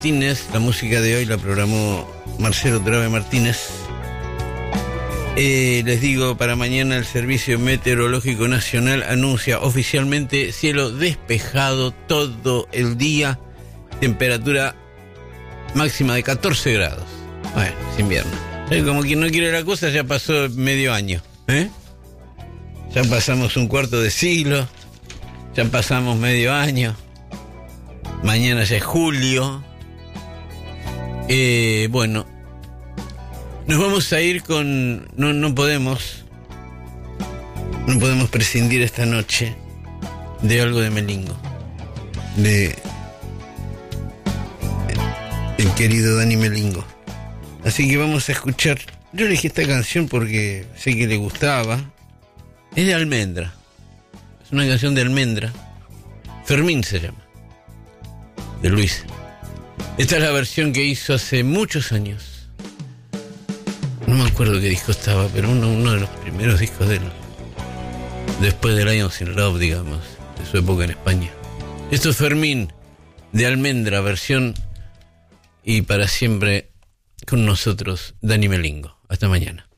Martínez. La música de hoy la programó Marcelo Trabe Martínez. Les digo, para mañana el Servicio Meteorológico Nacional anuncia oficialmente cielo despejado todo el día, temperatura máxima de 14 grados. Bueno, es invierno. Como quien no quiere la cosa, ya pasó medio año, ya pasamos un cuarto de siglo, ya pasamos medio año, mañana ya es julio. Bueno, nos vamos a ir con... No podemos prescindir esta noche de algo de Melingo, de el querido Dani Melingo. Así que vamos a escuchar. Yo elegí esta canción porque sé que le gustaba. Es de Almendra, es una canción de Almendra. Fermín se llama, de Luis. Esta es la versión que hizo hace muchos años. No me acuerdo qué disco estaba, pero uno de los primeros discos de él, después de Lions in Love, digamos, de su época en España. Esto es Fermín, de Almendra, versión Y para siempre con nosotros, Dani Melingo. Hasta mañana.